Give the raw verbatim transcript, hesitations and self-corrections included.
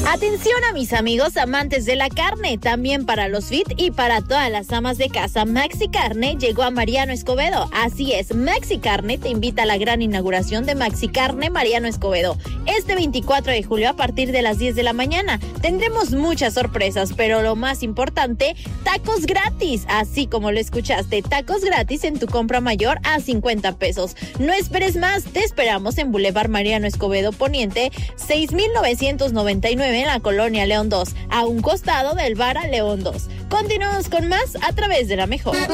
Atención a mis amigos amantes de la carne, también para los fit y para todas las amas de casa. Maxi Carne llegó a Mariano Escobedo. Así es, Maxi Carne te invita a la gran inauguración de Maxi Carne Mariano Escobedo. Este veinticuatro de julio a partir de las diez de la mañana. Tendremos muchas sorpresas, pero lo más importante, tacos gratis. Así como lo escuchaste, tacos gratis en tu compra mayor a cincuenta pesos. No esperes más, te esperamos en Boulevard Mariano Escobedo Poniente, seis mil novecientos noventa y nueve en la colonia León dos, a un costado del bar a León dos. Continuamos con más a través de La Mejor.